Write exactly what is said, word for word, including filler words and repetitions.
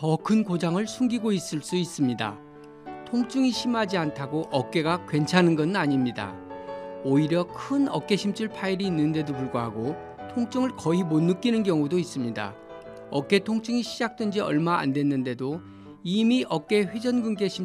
더 큰 고장을 숨기고 있을 수 있습니다. 통증이 심하지 않다고 어깨가 괜찮은 건 아닙니다. 오히려 큰 어깨 심줄 파열이 있는데도 불구하고 통증을 거의 못 느끼는 경우도 있습니다. 어깨 통증이 시작된 지 얼마 안 됐는데도 이미 어깨 회전근개 심